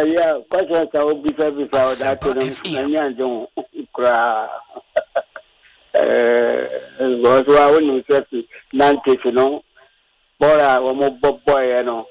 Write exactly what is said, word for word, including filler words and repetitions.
yeah, question sa obi service out that to them and don't cry. Uh, was one who said, Nantes, you know, boy, I'm a boy, you know.